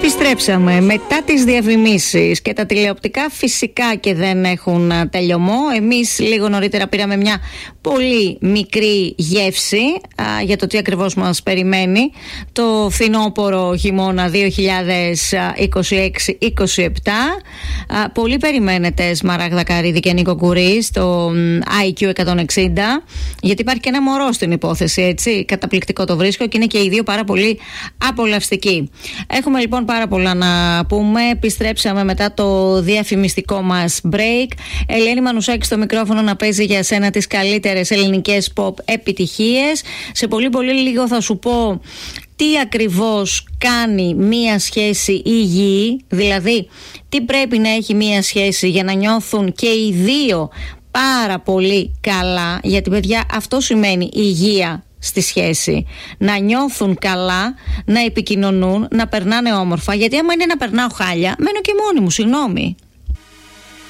Επιστρέψαμε μετά τις διαφημίσεις και τα τηλεοπτικά φυσικά και δεν έχουν τελειωμό. Εμείς λίγο νωρίτερα πήραμε μια πολύ μικρή γεύση για το τι ακριβώς μας περιμένει το φθινόπωρο χειμώνα 2026-27. Πολύ περιμένετε Σμαράγδα Καρύδη και Νίκο Κουρί στο IQ 160, γιατί υπάρχει και ένα μωρό στην υπόθεση, έτσι. Καταπληκτικό το βρίσκω και είναι και οι δύο πάρα πολύ απολαυστικοί. Έχουμε λοιπόν πάρα πολλά να πούμε. Επιστρέψαμε μετά το διαφημιστικό μας break. Ελένη Μανουσάκη στο μικρόφωνο να παίζει για σένα τις καλύτερες ελληνικές pop επιτυχίες. Σε πολύ πολύ λίγο θα σου πω τι ακριβώς κάνει μία σχέση υγιή, δηλαδή τι πρέπει να έχει μία σχέση για να νιώθουν και οι δύο πάρα πολύ καλά, γιατί παιδιά αυτό σημαίνει υγεία στη σχέση. Να νιώθουν καλά, να επικοινωνούν, να περνάνε όμορφα, γιατί άμα είναι να περνάω χάλια, μένω και μόνη μου, συγγνώμη.